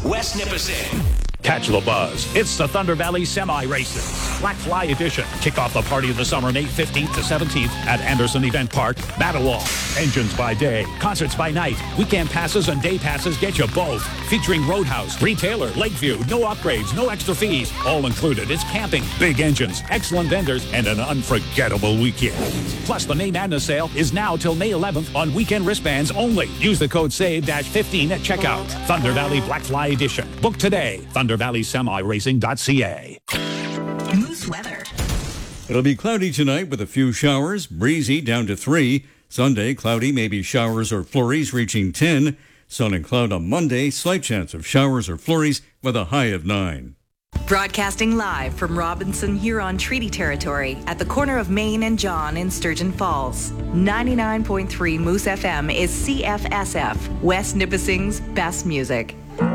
West Nipissing. Catch the buzz. It's the Thunder Valley Semi Races. Black Fly Edition. Kick off the party of the summer May 15th to 17th at Anderson Event Park, Mattawa. Engines by day, concerts by night. Weekend passes and day passes get you both. Featuring Roadhouse, Retailer, Lakeview. No upgrades, no extra fees. All included. It's camping, big engines, excellent vendors, and an unforgettable weekend. Plus, the May Madness sale is now till May 11th on weekend wristbands only. Use the code SAVE-15 at checkout. Thunder Valley Black Fly Edition. Book today. ThunderValleySemiRacing.ca. Moose weather. It'll be cloudy tonight with a few showers, breezy down to 3. Sunday, cloudy, maybe showers or flurries reaching 10. Sun and cloud on Monday, slight chance of showers or flurries with a high of 9. Broadcasting live from Robinson Huron Treaty Territory at the corner of Main and John in Sturgeon Falls. 99.3 Moose FM is CFSF, West Nipissing's best music.